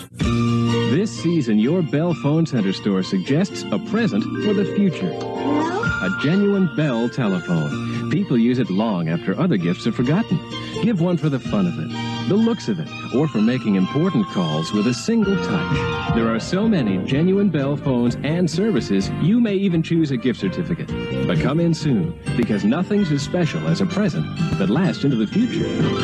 This season, your Bell Phone Center store suggests a present for the future. A genuine Bell telephone. People use it long after other gifts are forgotten. Give one for the fun of it, the looks of it, or for making important calls with a single touch. There are so many genuine Bell phones and services, you may even choose a gift certificate. But come in soon, because nothing's as special as a present that lasts into the future.